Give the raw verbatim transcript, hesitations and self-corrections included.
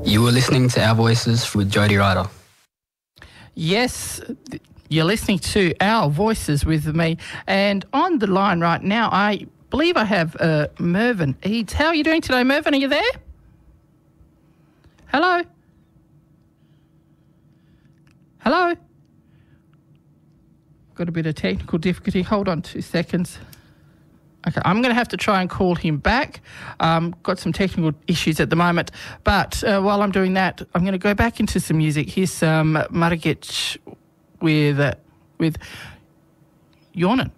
You were listening to Our Voices with Jody Ryder. Yes, you're listening to Our Voices with me. And on the line right now, I believe I have uh, Mervyn Eads. How are you doing today, Mervyn? Are you there? Hello? Hello? Got a bit of technical difficulty. Hold on two seconds. Okay, I'm going to have to try and call him back. Um, got some technical issues at the moment. But uh, while I'm doing that, I'm going to go back into some music. Here's some Margic with, uh, with Yawnin'.